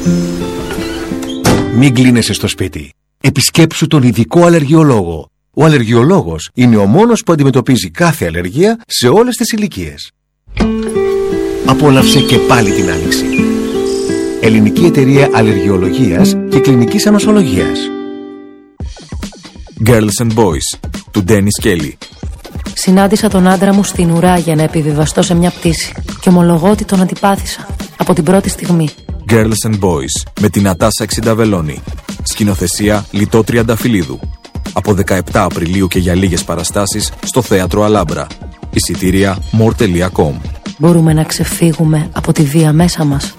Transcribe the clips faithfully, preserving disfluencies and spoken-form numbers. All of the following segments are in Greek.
Μην κλείνεσαι στο σπίτι. Επισκέψου τον ειδικό αλλεργιολόγο. Ο αλλεργιολόγος είναι ο μόνος που αντιμετωπίζει κάθε αλλεργία σε όλες τις ηλικίες. Απόλαυσε και πάλι την άνοιξη. Ελληνική Εταιρεία Αλλεργιολογίας και Κλινικής Ανοσολογίας. Girls and Boys του Dennis Kelly. Συνάντησα τον άντρα μου στην ουρά για να επιβιβαστώ σε μια πτήση και ομολογώ ότι τον αντιπάθησα από την πρώτη στιγμή. Girls and Boys με την Νατάσα Εξινταβελώνη. Σκηνοθεσία Λιτό Τριανταφυλλίδου. Από δεκαεπτά Απριλίου και για λίγες παραστάσεις στο Θέατρο Αλάμπρα. Εισιτήρια more τελεία com. Μπορούμε να ξεφύγουμε από τη βία μέσα μας.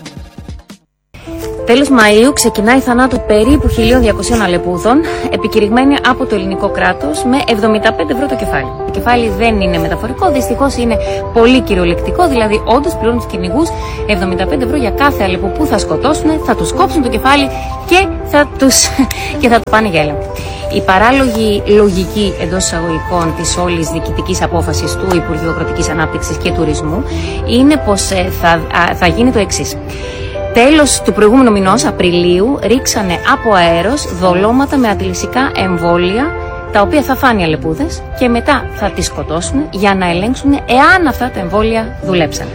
Τέλος Μαΐου ξεκινάει η θανάτου περίπου χίλια διακοσίων αλεπούδων, επικηρυγμένη από το ελληνικό κράτος με εβδομήντα πέντε ευρώ το κεφάλι. Το κεφάλι δεν είναι μεταφορικό, δυστυχώς είναι πολύ κυριολεκτικό, δηλαδή όντως πληρώνουν τους κυνηγούς εβδομήντα πέντε ευρώ για κάθε αλεπού που θα σκοτώσουν, θα τους κόψουν το κεφάλι και θα τους και θα το πάνε για έλεγχο. Η παράλογη λογική εντός εισαγωγικών της όλης διοικητικής απόφασης του Υπουργείου Αγροτικής Ανάπτυξης και Τουρισμού είναι πως θα, θα γίνει το εξής. Τέλος του προηγούμενου μηνός, Απριλίου, ρίξανε από αέρος δολώματα με αντιλυσικά εμβόλια, τα οποία θα φάνε οι αλεπούδες και μετά θα τις σκοτώσουν για να ελέγξουν εάν αυτά τα εμβόλια δουλέψαν.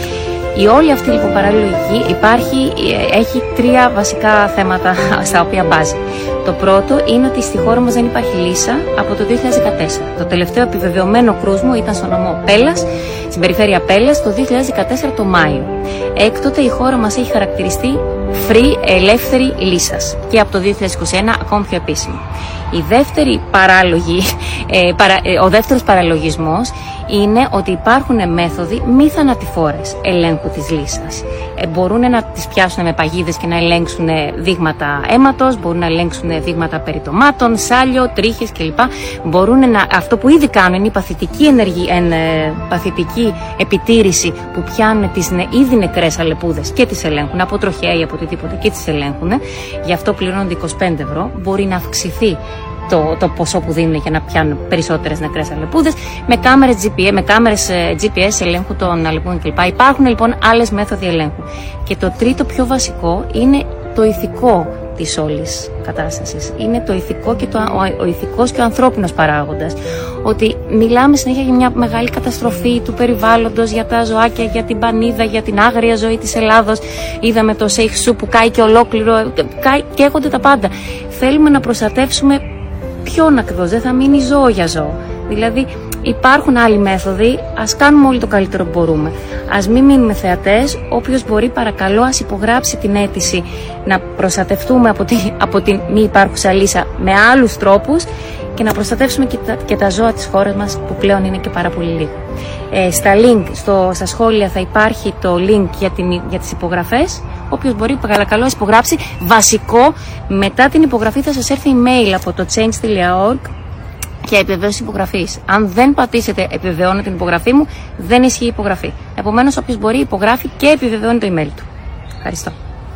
Η όλη αυτή λοιπόν παραλογική υπάρχει, έχει τρία βασικά θέματα στα οποία μπάζει. Το πρώτο είναι ότι στη χώρα μας δεν υπάρχει λύσα από το δύο χιλιάδες δεκατέσσερα. Το τελευταίο επιβεβαιωμένο κρούσμο ήταν στο νομό Πέλλας, στην περιφέρεια Πέλλας, το δύο χιλιάδες δεκατέσσερα το Μάιο. Έκτοτε η χώρα μας έχει χαρακτηριστεί free, ελεύθερη λύσας και από το δύο χιλιάδες είκοσι ένα ακόμη πιο επίσημη. Η δεύτερη παράλογη, ε, παρα, ε, ο δεύτερος παραλογισμός είναι ότι υπάρχουν μέθοδοι μη θανατηφόρες ελέγχου της λύσας. Ε, μπορούν να τις πιάσουν με παγίδες και να ελέγξουν δείγματα αίματος, μπορούν να ελέγξουν δείγματα περιτομάτων, σάλιο, τρίχες κλπ. Μπορούν να, αυτό που ήδη κάνουν είναι η παθητική, ενεργη, εν, ε, παθητική επιτήρηση που πιάνουν τις ν, ήδη νεκρές αλεπούδες και τις ελέγχουν από τροχέα ή από οτιδήποτε και τις ελέγχουν. Γι' αυτό πληρώνονται είκοσι πέντε ευρώ. Μπορεί να αυξηθεί Το, το ποσό που δίνουν για να πιάνουν περισσότερες νεκρές αλεπούδες με κάμερες τζι πι ες, με κάμερες τζι πι ες ελέγχου των αλεπούδων κλπ. Υπάρχουν λοιπόν άλλες μέθοδοι ελέγχου. Και το τρίτο πιο βασικό είναι το ηθικό της όλης κατάστασης. Είναι το ηθικό και το, ο, ο ηθικός και ο ανθρώπινος παράγοντας. Ότι μιλάμε συνέχεια για μια μεγάλη καταστροφή του περιβάλλοντος, για τα ζωάκια, για την πανίδα, για την άγρια ζωή της Ελλάδος. Είδαμε το Σέιχ Σου που κάει και ολόκληρο, κάει, καίγονται τα πάντα. Θέλουμε να προστατεύσουμε ποιον ακριβώς, δεν θα μείνει ζώο για ζώο. Δηλαδή υπάρχουν άλλοι μέθοδοι, ας κάνουμε όλοι το καλύτερο που μπορούμε. Ας μην μείνουμε θεατές, όποιος μπορεί παρακαλώ ας υπογράψει την αίτηση να προστατευτούμε από, τη, από την μη υπάρχουσα λύσα με άλλους τρόπους και να προστατεύσουμε και τα, και τα ζώα της χώρας μας που πλέον είναι και πάρα πολύ λίγο. Ε, στα link, στο, στα σχόλια θα υπάρχει το link για, την, για τις υπογραφές. Όποιος μπορεί παρακαλώ υπογράψει. Βασικό, μετά την υπογραφή θα σας έρθει email από το change τελεία org για επιβεβαίωση υπογραφής. Αν δεν πατήσετε επιβεβαιώνω την υπογραφή μου, δεν ισχύει η υπογραφή. Επομένως, όποιος μπορεί υπογράφει και επιβεβαιώνει το email του. Ευχαριστώ.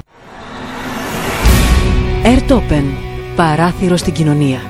Airtopen. Παράθυρο στην κοινωνία.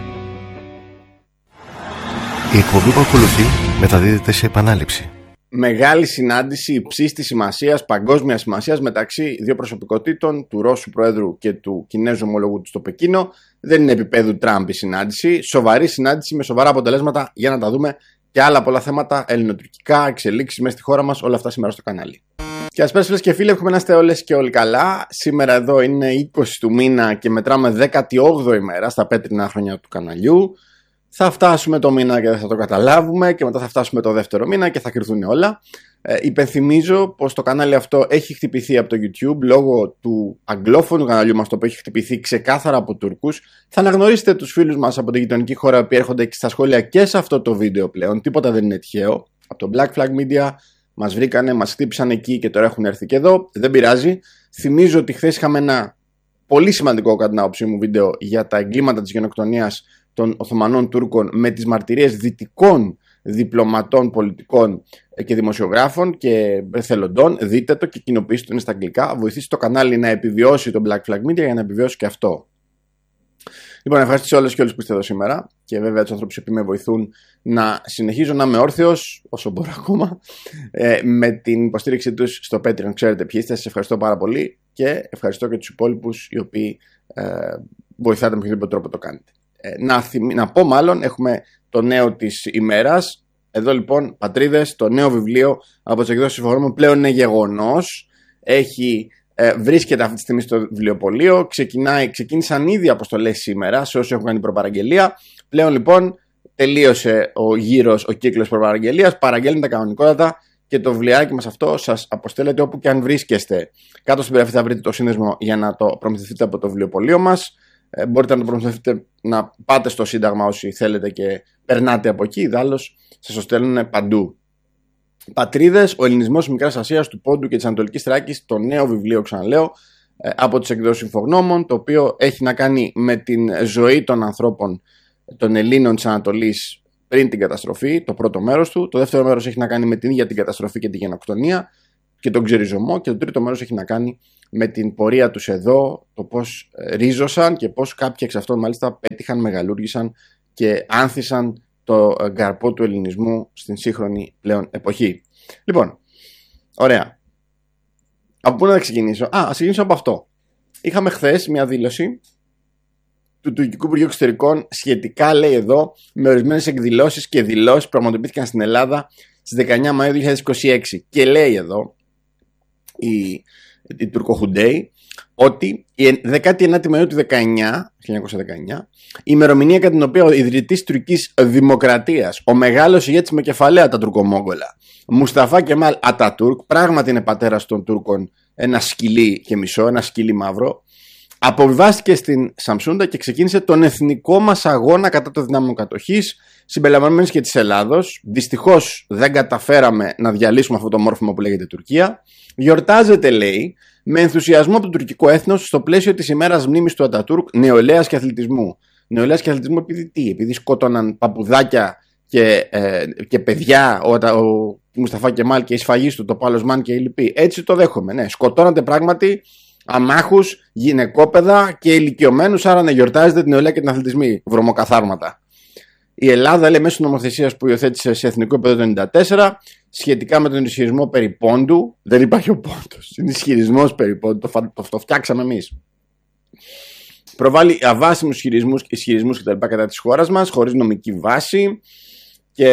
Η εκπομπή που ακολουθεί μεταδίδεται σε επανάληψη. Μεγάλη συνάντηση υψής της σημασίας, παγκόσμιας σημασίας μεταξύ δύο προσωπικότητων, του Ρώσου Προέδρου και του Κινέζου ομολογού του στο Πεκίνο. Δεν είναι επίπεδου Τραμπ η συνάντηση. Σοβαρή συνάντηση με σοβαρά αποτελέσματα για να τα δούμε και άλλα πολλά θέματα ελληνοτουρκικά, εξελίξεις μέσα στη χώρα μας. Όλα αυτά σήμερα στο κανάλι. Και ας πες φίλες και φίλοι, εύχομαι να είστε όλες και όλοι καλά. Σήμερα εδώ είναι είκοσι του μήνα και μετράμε δέκατη όγδοη μέρα στα πέτρινα χρόνια του καναλιού. Θα φτάσουμε το μήνα και δεν θα το καταλάβουμε και μετά θα φτάσουμε το δεύτερο μήνα και θα κρυθούν όλα. Ε, υπενθυμίζω πως το κανάλι αυτό έχει χτυπηθεί από το YouTube λόγω του αγγλόφωνου καναλιού μας, το οποίο έχει χτυπηθεί ξεκάθαρα από Τούρκους. Θα αναγνωρίσετε τους φίλους μας από την γειτονική χώρα που έρχονται στα σχόλια και σε αυτό το βίντεο πλέον. Τίποτα δεν είναι τυχαίο. Από το Black Flag Media μας βρήκανε, μας χτύπησαν εκεί και τώρα έχουν έρθει και εδώ. Δεν πειράζει. Θυμίζω ότι χθες είχαμε ένα πολύ σημαντικό κατά την άποψή μου βίντεο για τα εγκλήματα της γενοκτονίας των Οθωμανών Τούρκων με τις μαρτυρίες δυτικών διπλωματών, πολιτικών και δημοσιογράφων και εθελοντών. Δείτε το και κοινοποιήστε το, είναι στα αγγλικά. Βοηθήστε το κανάλι να επιβιώσει το Black Flag Media για να επιβιώσει και αυτό. Λοιπόν, ευχαριστήσω όλες και όλους που είστε εδώ σήμερα και βέβαια τους ανθρώπους που με βοηθούν να συνεχίζω να είμαι όρθιος όσο μπορώ ακόμα ε, με την υποστήριξή τους στο Patreon. Ξέρετε ποιοι είστε, σας ευχαριστώ πάρα πολύ και ευχαριστώ και τους υπόλοιπους οι οποίοι ε, βοηθάτε με οποιοδήποτε τρόπο το κάνετε. Ε, να, θυμ, να πω μάλλον, έχουμε το νέο της ημέρας. Εδώ λοιπόν, πατρίδες, το νέο βιβλίο από τις εκδόσεις Συμφωνούμε πλέον είναι γεγονός. Έχει... Ε, βρίσκεται αυτή τη στιγμή στο βιβλιοπωλείο. Ξεκινάει, ξεκίνησαν ήδη αποστολές σήμερα σε όσους έχουν κάνει προπαραγγελία. Πλέον λοιπόν τελείωσε ο γύρος, ο κύκλος προπαραγγελίας. Παραγγέλνετε κανονικότατα και το βιβλιάκι μας αυτό σας αποστέλλεται όπου και αν βρίσκεστε. Κάτω στην περιγραφή θα βρείτε το σύνδεσμο για να το προμηθευτείτε από το βιβλιοπωλείο μας. Ε, μπορείτε να το προμηθευτείτε, να πάτε στο Σύνταγμα όσοι θέλετε και περνάτε από εκεί. Ιδάλλως σας το στέλνουν παντού. Πατρίδες, ο ελληνισμός της Μικράς Ασίας, του Πόντου και της Ανατολικής Θράκης, το νέο βιβλίο, ξαναλέω, από τις εκδόσεις Συμφογνώμων, το οποίο έχει να κάνει με την ζωή των ανθρώπων των Ελλήνων της Ανατολής πριν την καταστροφή, το πρώτο μέρος του. Το δεύτερο μέρος έχει να κάνει με την ίδια την καταστροφή και τη γενοκτονία και τον ξεριζωμό. Και το τρίτο μέρος έχει να κάνει με την πορεία τους εδώ, το πώς ρίζωσαν και πώς κάποιοι εξ αυτών μάλιστα πέτυχαν, μεγαλούργησαν και άνθησαν το καρπό του ελληνισμού στην σύγχρονη πλέον εποχή. Λοιπόν, ωραία. Από πού να ξεκινήσω? Α, ας ξεκινήσω από αυτό. Είχαμε χθες μια δήλωση του Τουρκικού Υπουργείου Εξωτερικών σχετικά, λέει εδώ, με ορισμένες εκδηλώσεις και δηλώσεις που πραγματοποιήθηκαν στην Ελλάδα στις δεκαεννιά Μαΐου δύο χιλιάδες είκοσι έξι. Και λέει εδώ η, η Τουρκοχουντέη ότι η δεκάτη ενάτη Μαΐου του δεκαεννιά, χίλια εννιακόσια δεκαεννιά, η ημερομηνία κατά την οποία ο ιδρυτής τουρκικής δημοκρατίας, ο μεγάλος ηγέτης με κεφαλαία τα τουρκομόγγολα, Μουσταφά Κεμάλ Ατατούρκ, πράγματι είναι πατέρας των Τούρκων, ένα σκυλί και μισό, ένα σκυλί μαύρο, αποβιβάστηκε στην Σαμσούντα και ξεκίνησε τον εθνικό μας αγώνα κατά των δυνάμεων κατοχής, συμπεριλαμβανομένης και της Ελλάδος. Δυστυχώς δεν καταφέραμε να διαλύσουμε αυτό το μόρφωμα που λέγεται Τουρκία. Γιορτάζεται, λέει, με ενθουσιασμό από το τουρκικό έθνος στο πλαίσιο της ημέρας μνήμης του Ατατούρκ, νεολαίας και αθλητισμού. Νεολαίας και αθλητισμού επειδή τι? Επειδή σκότωναν παπουδάκια και, ε, και παιδιά, ο, ο Μουσταφά Κεμάλ και η σφαγής του, το Πάλος και οι λοιποί. Έτσι το δέχομαι. Ναι, σκοτώνατε πράγματι αμάχους, γυναικόπαιδα και ηλικιωμένους, άρα να γιορτάζετε την νεολαία και την αθλητισμή. Βρωμοκαθάρματα. Η Ελλάδα, λέει, μέσω νομοθεσίας που υιοθέτησε σε εθνικό επίπεδο το χίλια εννιακόσια ενενήντα τέσσερα, σχετικά με τον ισχυρισμό περί πόντου, δεν υπάρχει ο πόντος, είναι ισχυρισμός περί πόντου, το, το, το φτιάξαμε εμείς. Προβάλλει αβάσιμους ισχυρισμούς, ισχυρισμούς κτλ. Κατά της χώρας μας, χωρίς νομική βάση. Και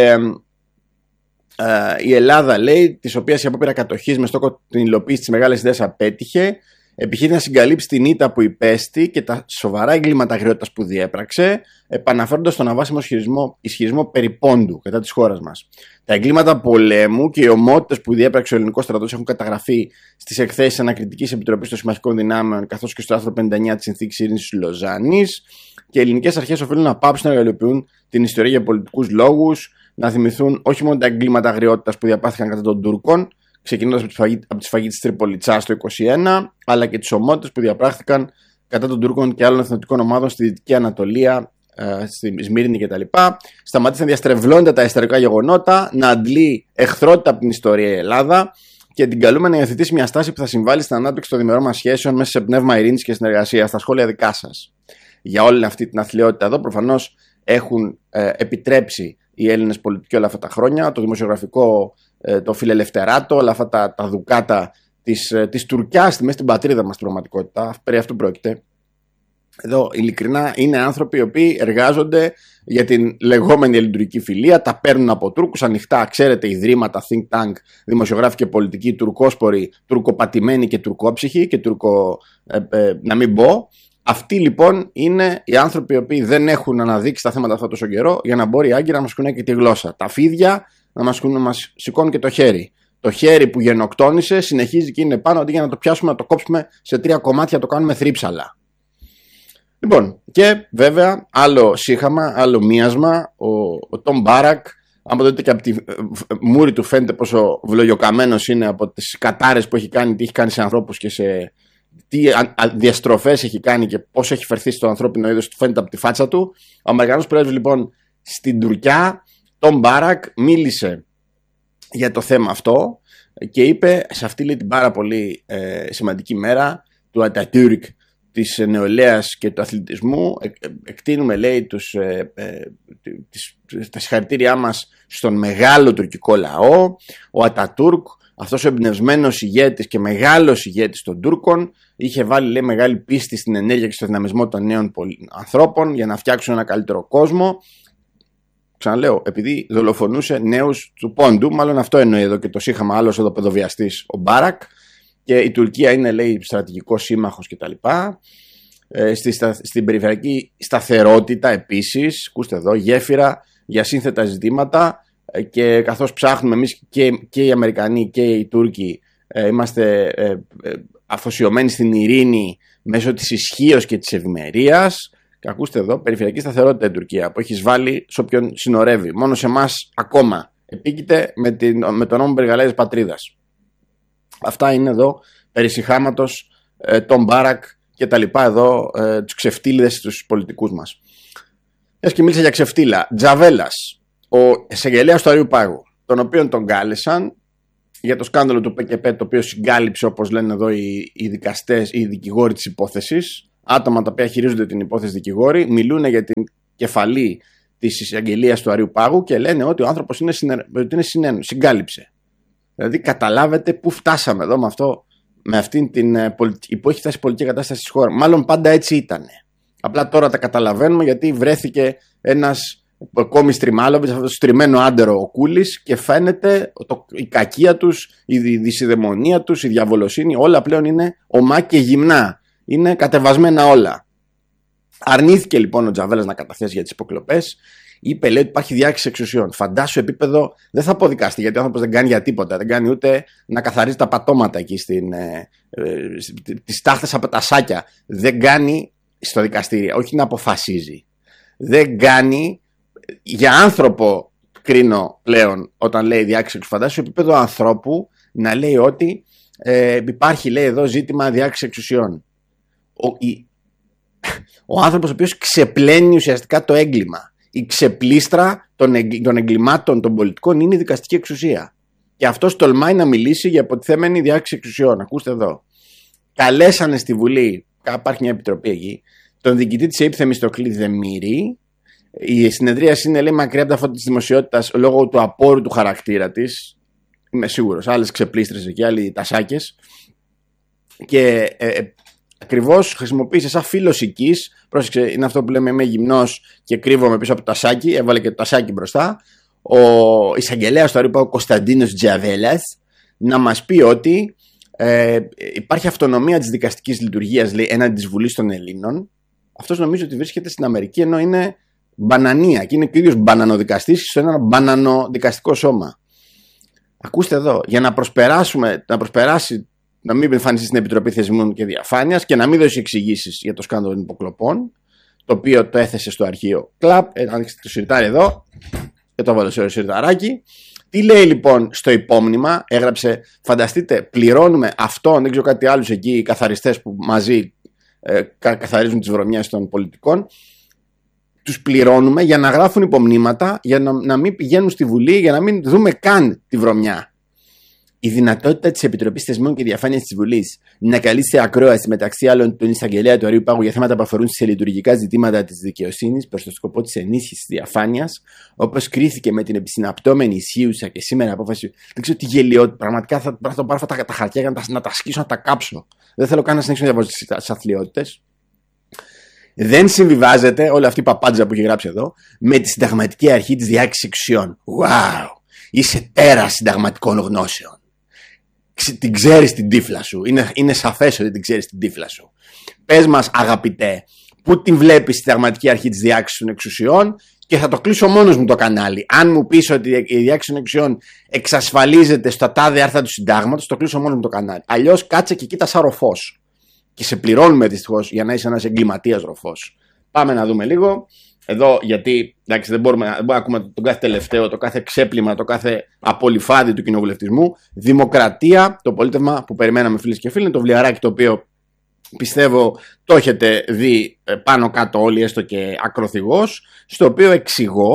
ε, η Ελλάδα, λέει, της οποίας η απόπειρα κατοχής με στόχο την υλοποίηση της μεγάλης ιδέας απέτυχε, επιχείρει να συγκαλύψει την ήττα που υπέστη και τα σοβαρά εγκλήματα αγριότητας που διέπραξε, επαναφέροντας τον αβάσιμο ισχυρισμό, ισχυρισμό περί πόντου κατά της χώρας μας. Τα εγκλήματα πολέμου και οι ομότητες που διέπραξε ο ελληνικός στρατός έχουν καταγραφεί στις εκθέσεις Ανακριτικής Επιτροπής των Συμμαχικών Δυνάμεων, καθώς και στο άρθρο πενήντα εννιά της Συνθήκης Ειρήνης της Λοζάνης. Και οι ελληνικές αρχές οφείλουν να πάψουν να εργαλειοποιούν την ιστορία για πολιτικούς λόγους, να θυμηθούν όχι μόνο τα εγκλήματα αγριότητας που διαπάθηκαν κατά των Τούρκων, ξεκινώντας από τη σφαγή, από τη σφαγή της Τριπολιτσάς το είκοσι ένα, αλλά και τις ομότητες που διαπράχθηκαν κατά των Τούρκων και άλλων εθνοτικών ομάδων στη Δυτική Ανατολία, ε, στη Σμύρνη κτλ. Σταματήσει να διαστρεβλώνεται τα ιστορικά γεγονότα, να αντλεί εχθρότητα από την ιστορία η Ελλάδα και την καλούμε να υιοθετήσει μια στάση που θα συμβάλλει στην ανάπτυξη των διμερών μας σχέσεων μέσα σε πνεύμα ειρήνης και συνεργασίας. Στα σχόλια δικά σας για όλη αυτή την αθλιότητα εδώ, προφανώς έχουν ε, επιτρέψει οι Έλληνες πολιτικοί όλα αυτά τα χρόνια, το δημοσιογραφικό, το φιλελευθεράτο, όλα αυτά τα, τα δουκάτα της, της Τουρκιάς στη μέση στην πατρίδα μας στην πραγματικότητα. Περί αυτού πρόκειται. Εδώ ειλικρινά είναι άνθρωποι οι οποίοι εργάζονται για την λεγόμενη ελληνική φιλία, τα παίρνουν από Τούρκους ανοιχτά, ξέρετε, ιδρύματα, think tank, δημοσιογράφοι και πολιτικοί, τουρκόσποροι, τουρκοπατημένοι και τουρκόψυχοι και τουρκο, ε, ε, να μην πω. Αυτοί λοιπόν είναι οι άνθρωποι οι οποίοι δεν έχουν αναδείξει τα θέματα αυτά τόσο καιρό για να μπορεί η Άγκυρα να μας κουνάει και τη γλώσσα. Τα φίδια να μας, να μας σηκώνουν και το χέρι. Το χέρι που γενοκτόνησε συνεχίζει και είναι πάνω, αντί για να το πιάσουμε να το κόψουμε σε τρία κομμάτια, το κάνουμε θρύψαλα. Λοιπόν, και βέβαια άλλο σύγχαμα, άλλο μίασμα, ο Τόμ Μπάρακ, αν δείτε και από τη μούρη του φαίνεται πόσο βλογιοκαμένος είναι από τις κατάρες που έχει κάνει, τι έχει κάνει σε ανθρώπους και σε τι διαστροφές έχει κάνει και πώς έχει φερθεί στο ανθρώπινο είδος, του φαίνεται από τη φάτσα του. Ο Αμερικανός πρέσβης λοιπόν στην Τουρκιά, Τόμ Μπάρακ, μίλησε για το θέμα αυτό και είπε σε αυτή, λέει, την πάρα πολύ ε, σημαντική μέρα του Ατατούρκ, της νεολαίας και του αθλητισμού. Εκτείνουμε, λέει, τους, ε, ε, τις, τα συγχαρητήριά μας στον μεγάλο τουρκικό λαό. Ο Ατατούρκ, αυτός ο εμπνευσμένος ηγέτης και μεγάλος ηγέτης των Τούρκων, είχε βάλει, λέει, μεγάλη πίστη στην ενέργεια και στο δυναμισμό των νέων ανθρώπων για να φτιάξουν ένα καλύτερο κόσμο. Ξαναλέω, επειδή δολοφονούσε νέους του πόντου, μάλλον αυτό εννοεί εδώ και το είχαμε άλλος εδώ παιδοβιαστής, ο Μπάρακ, και η Τουρκία είναι, λέει, στρατηγικός σύμμαχος κτλ. Ε, στη, στα, στην περιφερειακή σταθερότητα επίσης, ακούστε εδώ, γέφυρα για σύνθετα ζητήματα, ε, και καθώς ψάχνουμε εμείς και, και οι Αμερικανοί και οι Τούρκοι, ε, είμαστε ε, ε, αφοσιωμένοι στην ειρήνη μέσω της ισχύως και της ευημερίας. Και ακούστε εδώ, περιφερειακή σταθερότητα η Τουρκία που έχει βάλει σε όποιον συνορεύει. Μόνο σε εμάς ακόμα επίκειται με, την, με τον νόμο περί πατρίδας. Αυτά είναι εδώ περί σιχάματος ε, τον Μπάρακ και τα λοιπά εδώ, ε, τους ξεφτύλιδες τους πολιτικούς μας. Ες και μίλησα για ξεφτύλα. Τζαβέλας, ο εισαγγελέας του Αριού Πάγου, τον οποίον τον κάλεσαν για το σκάνδαλο του ΠΚΠ, το οποίο συγκάλυψε, όπως λένε εδώ οι, οι δικαστές, οι δικηγόροι της υπόθεσης. Άτομα τα οποία χειρίζονται την υπόθεση δικηγόροι, μιλούν για την κεφαλή της εισαγγελίας του Αριού Πάγου και λένε ότι ο άνθρωπος είναι, συνε... είναι συνένο, συγκάλυψε. Δηλαδή καταλάβετε πού φτάσαμε εδώ με αυτό, με αυτήν την πολιτική, που έχει φτάσει η πολιτική κατάσταση στη χώρα. Μάλλον πάντα έτσι ήταν. Απλά τώρα τα καταλαβαίνουμε γιατί βρέθηκε ένας ακόμη Στριμάλοβιτς, αυτό το στριμμένο άντερο ο Κούλης, και φαίνεται το, η κακία τους, η δυσιδαιμονία τους, η διαβολοσύνη, όλα πλέον είναι ομά και γυμνά. Είναι κατεβασμένα όλα. Αρνήθηκε λοιπόν ο Τζαβέλας να καταθέσει για τις υποκλοπές. Είπε, λέει, ότι υπάρχει διάκριση εξουσιών. Φαντάσου επίπεδο, δεν θα πω δικαστή, γιατί ο άνθρωπος δεν κάνει για τίποτα. Δεν κάνει ούτε να καθαρίζει τα πατώματα εκεί, στην, ε, ε, τις τάχτες από τα σάκια. Δεν κάνει στο δικαστήριο, όχι να αποφασίζει. Δεν κάνει, για άνθρωπο κρίνω πλέον όταν λέει διάκριση εξουσιών. Φαντάσου επίπεδο ανθρώπου να λέει ότι ε, υπάρχει, λέει, εδώ ζήτημα διάκριση εξουσιών. Ο, η, ο άνθρωπος ο οποίος ξεπλένει ουσιαστικά το έγκλημα. Η ξεπλήστρα των, εγ, των εγκλημάτων των πολιτικών είναι η δικαστική εξουσία. Και αυτός τολμάει να μιλήσει για υποτιθέμενη διάκριση εξουσιών. Ακούστε εδώ. Καλέσανε στη Βουλή, υπάρχει μια επιτροπή εκεί, τον διοικητή της ΕΥΠ Θεμιστοκλή Δεμήρη. Η συνεδρίαση είναι, λέει, μακριά από τα φώτα της δημοσιότητας λόγω του απόρου του χαρακτήρα της. Είμαι σίγουρος. Άλλες ξεπλήστρες εκεί, άλλοι τασάκες. Και ε, ακριβώς χρησιμοποίησε σαν φίλος οικής. Πρόσεξε, είναι αυτό που λέμε, είμαι γυμνός και κρύβομαι πίσω από το τασάκι. Έβαλε και το τασάκι μπροστά. Ο εισαγγελέας του Αριού Πάγου, Κωνσταντίνος Τζαβέλας, να μας πει ότι ε, υπάρχει αυτονομία της δικαστικής λειτουργίας, λέει, έναντι της Βουλής των Ελλήνων. Αυτός νομίζω ότι βρίσκεται στην Αμερική, ενώ είναι μπανανία και είναι και ο ίδιος μπανανοδικαστής σε ένα μπανανοδικαστικό σώμα. Ακούστε εδώ, για να προσπεράσουμε, να προσπεράσει, να μην εμφανιστεί στην Επιτροπή Θεσμών και Διαφάνειας και να μην δώσει εξηγήσεις για το σκάνδαλο των υποκλοπών, το οποίο το έθεσε στο αρχείο Κλαπ. Ε, ανοίξτε το σιρτάρι εδώ και το βάλω σε σιρταράκι. Τι λέει λοιπόν στο υπόμνημα, έγραψε, φανταστείτε, πληρώνουμε αυτόν, δεν ξέρω κάτι άλλους εκεί, οι καθαριστές που μαζί ε, καθαρίζουν τις βρωμιές των πολιτικών, τους πληρώνουμε για να γράφουν υπομνήματα, για να, να μην πηγαίνουν στη Βουλή, για να μην δούμε καν τη βρωμιά. Η δυνατότητα της Επιτροπής Θεσμών και Διαφάνειας της Βουλής να καλεί σε ακρόαση μεταξύ άλλων τον εισαγγελέα του Αριού Πάγου για θέματα που αφορούν σε λειτουργικά ζητήματα της δικαιοσύνης προς το σκοπό της ενίσχυσης της διαφάνειας, όπως κρίθηκε με την επισυναπτώμενη ισχύουσα και σήμερα απόφαση. Δεν ξέρω τι γελιότητα. Πραγματικά θα, θα πάρω αυτά τα, τα χαρτιά για να τα, να τα σκίσω, να τα κάψω. Δεν θέλω καν να συνεχίσω να διαβάζω τις αθλιότητες. Δεν συμβιβάζεται όλη αυτή η παπάντζα που έχει γράψει εδώ με τη συνταγματική αρχή της διάκρισης εξουσιών. Wow! Είσαι τέρας συνταγματικών γνώσεων. Την ξέρεις την τύφλα σου. Είναι, είναι σαφές ότι την ξέρεις την τύφλα σου. Πες μας, αγαπητέ, πού την βλέπεις στη συνταγματική αρχή της διάκρισης των εξουσιών, και θα το κλείσω μόνος μου το κανάλι. Αν μου πεις ότι η διάκριση των εξουσιών εξασφαλίζεται στα τάδε άρθρα του συντάγματος, το κλείσω μόνος μου το κανάλι. Αλλιώς κάτσε και κοίτα σαν ροφός. Και σε πληρώνουμε δυστυχώς για να είσαι ένας εγκληματίας ροφός. Πάμε να δούμε λίγο. Εδώ, γιατί εντάξει, δεν μπορούμε, δεν μπορούμε να ακούμε τον κάθε τελευταίο, το κάθε ξέπλυμα, το κάθε απολυφάδι του κοινοβουλευτισμού. Δημοκρατία, το πολίτευμα που περιμέναμε, φίλες και φίλοι, είναι το βιβλιαράκι το οποίο πιστεύω το έχετε δει πάνω κάτω όλοι, έστω και ακροθυγός, στο οποίο εξηγώ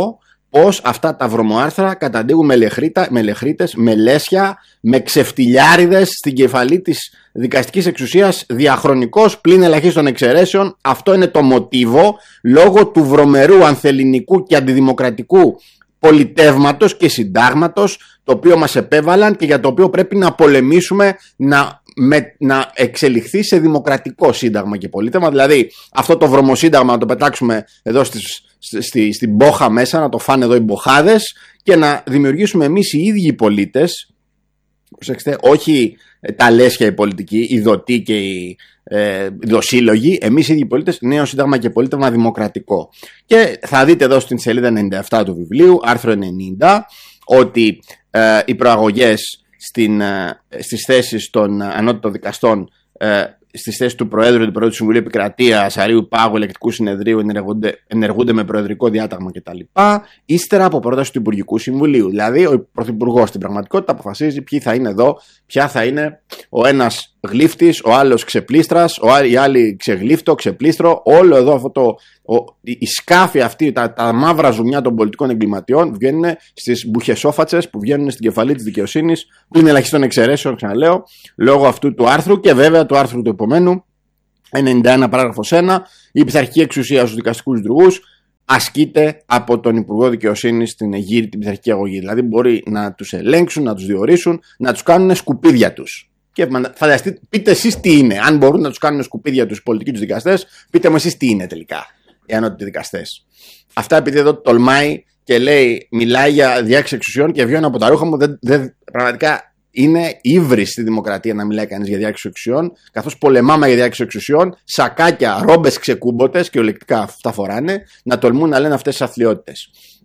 πως αυτά τα βρωμοάρθρα καταντήγουν με λεχρίτες, με λέσια, με ξεφτιλιάριδες στην κεφαλή της δικαστικής εξουσίας διαχρονικώς πλην ελαχίστων εξαιρέσεων. Αυτό είναι το μοτίβο λόγω του βρωμερού, ανθελληνικού και αντιδημοκρατικού πολιτεύματος και συντάγματος, το οποίο μας επέβαλαν και για το οποίο πρέπει να πολεμήσουμε να, με, να εξελιχθεί σε δημοκρατικό σύνταγμα και πολίτευμα. Δηλαδή αυτό το βρωμοσύνταγμα να το πετάξουμε εδώ στις, στη, στην μπόχα μέσα, να το φάνε εδώ οι μποχάδες και να δημιουργήσουμε εμείς οι ίδιοι οι πολίτες, προσέξτε, όχι τα λέσια οι πολιτικοί, οι δοτοί και οι ε, δοσύλλογοι, εμείς οι ίδιοι οι πολίτες, νέο σύνταγμα και πολίτευμα δημοκρατικό. Και θα δείτε εδώ στην σελίδα ενενήντα επτά του βιβλίου, άρθρο ενενήντα, ότι ε, οι προαγωγές στην, ε, στις θέσεις των ανώτατων δικαστών, ε, στις θέσεις του Προέδρου και του Προέδρου του Συμβουλίου Επικρατείας, Αρείου Πάγου, Ελεκτικού Συνεδρίου ενεργούνται, ενεργούνται με προεδρικό διάταγμα κτλ. Ύστερα από πρόταση του Υπουργικού Συμβουλίου. Δηλαδή, ο Πρωθυπουργός στην πραγματικότητα αποφασίζει ποιοι θα είναι εδώ, ποια θα είναι ο ένας γλύφτης, ο άλλος ξεπλίστρας, ο, η άλλη ξεγλύφτο, ξεπλίστρο. Όλο εδώ αυτό το. Ο, η σκάφη αυτή, τα, τα μαύρα ζουμιά των πολιτικών εγκληματιών βγαίνουν στις μπουχεσόφατσες που βγαίνουν στην κεφαλή της δικαιοσύνης, που είναι ελαχιστών εξαιρέσεων, ξαναλέω, λόγω αυτού του άρθρου και βέβαια του άρθρου του επομένου, ενενήντα ένα παράγραφος ένα, η πειθαρχική εξουσία στους δικαστικούς λειτουργούς ασκείται από τον Υπουργό Δικαιοσύνης στην εγείρη την πειθαρχική αγωγή. Δηλαδή μπορεί να τους ελέγξουν, να τους διορίσουν, να τους κάνουν σκουπίδια τους. Και φανταστείτε, πείτε εσείς τι είναι. Αν μπορούν να τους κάνουν σκουπίδια τους οι πολιτικοί τους δικαστές, πείτε μου εσείς τι είναι τελικά οι ανώτατοι δικαστές. Αυτά επειδή εδώ τολμάει και λέει, μιλάει για διάκριση εξουσιών και βιώνω από τα ρούχα μου, δεν, δεν, πραγματικά είναι ύβρις στη δημοκρατία να μιλάει κανείς για διάκριση εξουσιών, καθώς πολεμάμε για διάκριση εξουσιών, σακάκια, ρόμπες ξεκούμποτες και ολεκτικά αυτά φοράνε, να τολμούν να λένε αυτές τις αθλιότητες.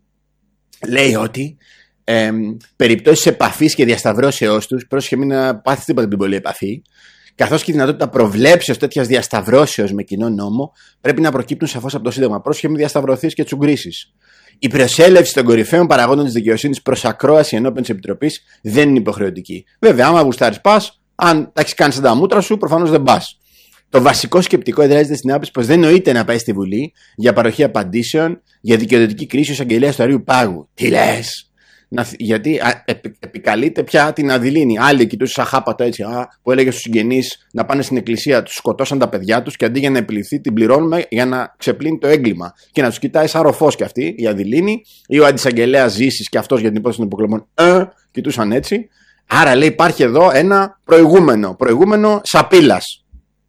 Λέει ότι ε, περιπτώσεις επαφής και διασταυρώσεώς τους, πρόσχε μην πάθεις τίποτα την πολλή επαφή, καθώς και η δυνατότητα προβλέψεως τέτοιας διασταυρώσεως με κοινό νόμο, πρέπει να προκύπτουν σαφώς από το Σύνταγμα. Πρόσχε μην διασταυρωθείς και τσουγκρίσεις. Η προσέλευση των κορυφαίων παραγόντων της δικαιοσύνης προς ακρόαση ενώπιον της Επιτροπής δεν είναι υποχρεωτική. Βέβαια, άμα γουστάρεις πας, αν τα έχεις κάνει σαν τα μούτρα σου, προφανώς δεν πας. Το βασικό σκεπτικό εδράζεται στην άποψη πως δεν νοείται να πάει στη Βουλή για παροχή απαντήσεων για δικαιοδοτική κρίση ως αγγελέας του Αρείου Πάγου. Τι λες! Να, γιατί α, επι, επικαλείται πια την Αδειλίνη. Άλλοι κοιτούσε σαν χάπατο έτσι, α, που έλεγε στους συγγενείς να πάνε στην εκκλησία, τους σκοτώσαν τα παιδιά τους και αντί για να επιληθεί την πληρώνουμε για να ξεπλύνει το έγκλημα. Και να τους κοιτάει σαν ροφός κι αυτή η Αδειλίνη ή ο αντισαγγελέας Ζήσης και αυτός για την υπόθεση των υποκλοπών. Ε, κοιτούσαν έτσι. Άρα λέει υπάρχει εδώ ένα προηγούμενο, προηγούμενο σαπίλας.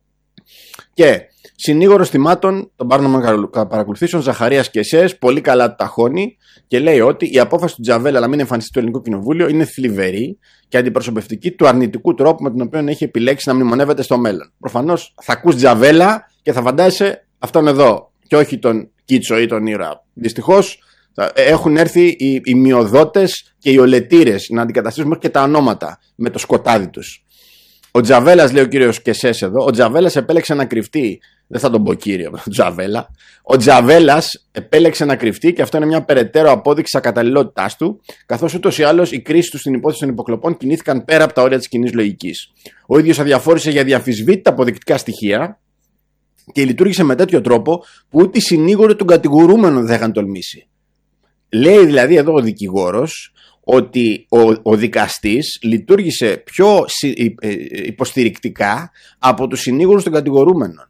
Και συνήγορος θυμάτων των πάρνομων παρακολουθήσεων Ζαχαρίας και Εσές, πολύ καλά του ταχώνει και λέει ότι η απόφαση του Τζαβέλα να μην εμφανιστεί στο Ελληνικό Κοινοβούλιο είναι θλιβερή και αντιπροσωπευτική του αρνητικού τρόπου με τον οποίο έχει επιλέξει να μνημονεύεται στο μέλλον. Προφανώς θα ακούς Τζαβέλα και θα φαντάζεσαι αυτόν εδώ και όχι τον Κίτσο ή τον Ήρα. Δυστυχώς έχουν έρθει οι, οι μειοδότες και οι ολετήρες να αντικαταστήσουν μέχρι και τα ονόματα με το σκοτάδι τους. Ο Τζαβέλας, λέει ο κύριος Κεσές εδώ, ο Τζαβέλας επέλεξε να κρυφτεί. Δεν θα τον πω κύριο, Τζαβέλα. Ο Τζαβέλας επέλεξε να κρυφτεί και αυτό είναι μια περαιτέρω απόδειξη ακαταλληλότητάς του, καθώς ούτως ή άλλως οι κρίσεις του στην υπόθεση των υποκλοπών κινήθηκαν πέρα από τα όρια της κοινής λογικής. Ο ίδιος αδιαφόρησε για διαφυσβήτητα αποδεικτικά στοιχεία και λειτουργήσε με τέτοιο τρόπο που ούτε οι συνήγοροι των κατηγορούμενων δεν είχαν τολμήσει. Λέει δηλαδή εδώ ο δικηγόρος ότι ο, ο δικαστής λειτουργήσε πιο υποστηρικτικά από τους συνήγορους των κατηγορούμενων.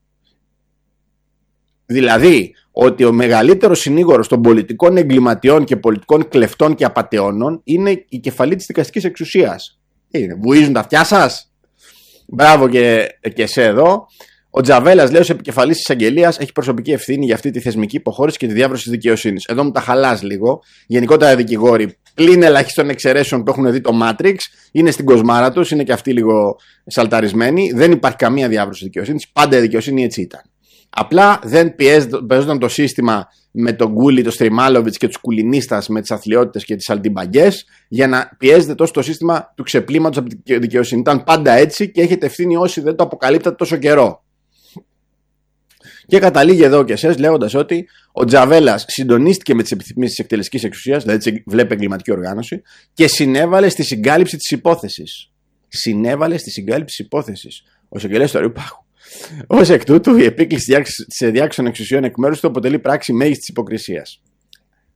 Δηλαδή ότι ο μεγαλύτερος συνήγορος των πολιτικών εγκληματιών και πολιτικών κλεφτών και απατεώνων είναι η κεφαλή της δικαστικής εξουσίας. Είναι, βουίζουν τα αυτιά σας. Μπράβο και, και σε εδώ. Ο Τζαβέλας, λέει, ως επικεφαλής της εισαγγελίας, έχει προσωπική ευθύνη για αυτή τη θεσμική υποχώρηση και τη διάβρωση της δικαιοσύνης. Εδώ μου τα χαλάς λίγο. Γενικότερα οι δικηγόροι, πλην ελαχίστων εξαιρέσεων που έχουν δει το Matrix, είναι στην κοσμάρα τους, είναι και αυτοί λίγο σαλταρισμένοι. Δεν υπάρχει καμία διάβρωση της δικαιοσύνης. Πάντα η δικαιοσύνη έτσι ήταν. Απλά δεν παίζονταν το σύστημα με τον Γκούλι, τον Στριμάλοβιτς και τους κουλινίστας με τις αθλιότητες και τις αλτιμπαγκές για να πιέζεται τόσο το σύστημα του ξεπλήματος από τη δικαιοσύνη. Ήταν πάντα έτσι και έχετε ευθύνη όσοι δεν το αποκαλύπτατε τόσο καιρό. Και καταλήγει εδώ και εσείς λέγοντας ότι ο Τζαβέλας συντονίστηκε με τις επιθυμίες της εκτελεστικής εξουσίας, δηλαδή βλέπει εγκληματική οργάνωση, και συνέβαλε στη συγκάλυψη της υπόθεσης. Συνέβαλε στη συγκάλυψη της υπόθεσης. Ο εισαγγελέας του Αρείου Πάγου. Ως εκ τούτου, η επίκληση της διάκρισης των εξουσιών εκ μέρους του αποτελεί πράξη μέγιστης υποκρισίας.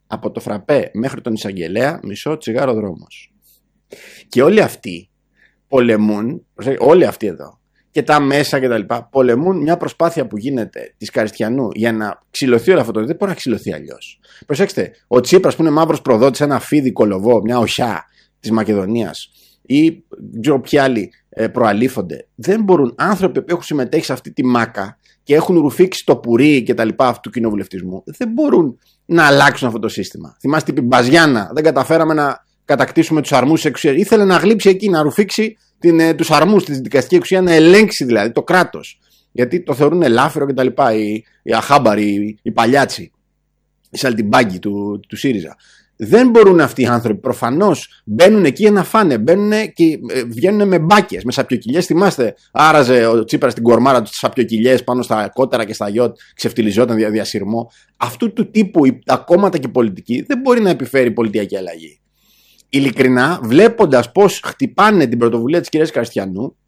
Από το φραπέ μέχρι τον εισαγγελέα, μισό τσιγάρο δρόμος. Και όλοι αυτοί πολεμούν, όλοι αυτοί εδώ, και τα μέσα και τα λοιπά, πολεμούν μια προσπάθεια που γίνεται της Καριστιανού για να ξυλωθεί όλο αυτό το. Δεν μπορεί να ξυλωθεί αλλιώς. Προσέξτε, ο Τσίπρας που είναι μαύρος προδότης, ένα φίδι κολοβό, μια οχιά της Μακεδονίας, ή ξέρω ποιοι άλλοι ε, προαλήφονται, δεν μπορούν άνθρωποι που έχουν συμμετέχει σε αυτή τη μάκα και έχουν ρουφήξει το πουρί και τα λοιπά αυτού του κοινοβουλευτισμού, δεν μπορούν να αλλάξουν αυτό το σύστημα. Θυμάστε την Μπαζιάννα, δεν καταφέραμε να κατακτήσουμε τους αρμούς της εξουσίας. Ήθελε να γλύψει εκεί, να ρουφήξει την, ε, τους αρμούς της δικαστική εξουσία, να ελέγξει δηλαδή το κράτος. Γιατί το θεωρούν ελάφυρο κτλ. Οι, οι αχάμπαροι, οι, οι παλιάτσι, οι σαλτιμπάγκοι του, του ΣΥΡΙΖΑ. Δεν μπορούν αυτοί οι άνθρωποι. Προφανώς μπαίνουν εκεί για να φάνε. Μπαίνουν και βγαίνουν με μπάκες, με σαπιοκυλιές. Θυμάστε, άραζε ο Τσίπρας την κορμάρα του στις σαπιοκυλιές πάνω στα κότερα και στα γιότ, ξεφτιλιζόταν δια διασυρμό. Αυτού του τύπου τα κόμματα και η πολιτική δεν μπορεί να επιφέρει πολιτιακή αλλαγή. Ειλικρινά, βλέποντας πώς χτυπάνε την πρωτοβουλία της κυρίας Καριστιανού,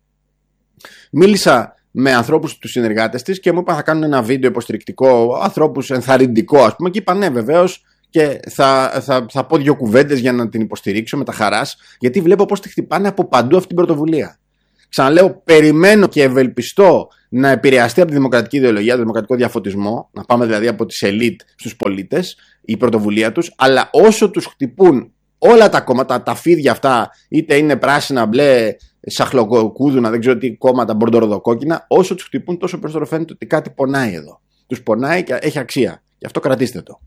μίλησα με ανθρώπους του συνεργάτες της και μου είπαν θα κάνουν ένα βίντεο υποστηρικτικό, ανθρώπους ενθαρρυντικό, ας πούμε, και είπα ναι, βεβαίως. Και θα, θα, θα πω δύο κουβέντες για να την υποστηρίξω με τα χαράς, γιατί βλέπω πώς τη χτυπάνε από παντού αυτή την πρωτοβουλία. Ξαναλέω, περιμένω και ευελπιστώ να επηρεαστεί από τη δημοκρατική ιδεολογία, τον δημοκρατικό διαφωτισμό, να πάμε δηλαδή από τις ελίτ στους πολίτες, η πρωτοβουλία τους, αλλά όσο τους χτυπούν όλα τα κόμματα, τα φίδια αυτά, είτε είναι πράσινα, μπλε, σαχλοκούδουνα, δεν ξέρω τι κόμματα, μπορντοροδοκόκκινα, όσο τους χτυπούν, τόσο περισσότερο φαίνεται ότι κάτι πονάει εδώ. Τους πονάει και έχει αξία. Γι' αυτό κρατήστε το.